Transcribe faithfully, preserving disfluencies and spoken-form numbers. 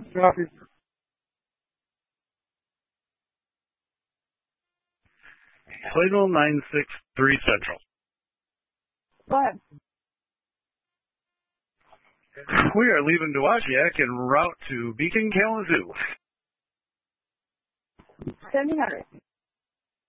Copy. Signal nine six three Central. Go ahead. We are leaving Dowagiac en route to Beacon, Kalamazoo. seventeen hundred.